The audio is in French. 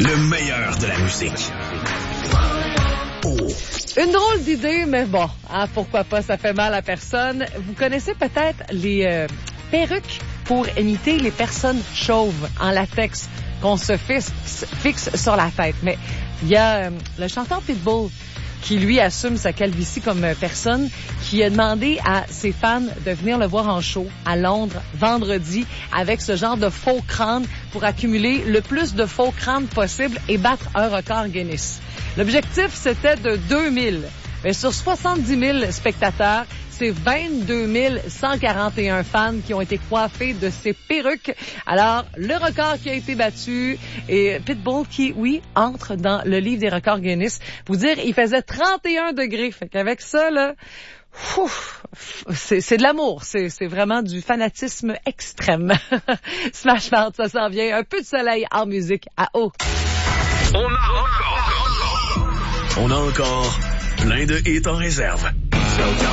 Le meilleur de la musique. Une drôle d'idée, mais bon, pourquoi pas, ça fait mal à personne. Vous connaissez peut-être les perruques pour imiter les personnes chauves en latex qu'on se fixe sur la tête. Mais il y a le chanteur Pitbull qui, lui, assume sa calvitie comme personne, qui a demandé à ses fans de venir le voir en show à Londres vendredi avec ce genre de faux crâne pour accumuler le plus de faux crânes possible et battre un record Guinness. L'objectif, c'était de 2000. Mais sur 70 000 spectateurs, c'est 22 141 fans qui ont été coiffés de ces perruques. Alors, le record qui a été battu et Pitbull qui, oui, entre dans le livre des records Guinness. Vous dire, il faisait 31 degrés. Fait qu'avec ça, là, c'est de l'amour. C'est vraiment du fanatisme extrême. Smash Mouth, ça s'en vient. Un peu de soleil en musique à eau. On a encore plein de hits en réserve.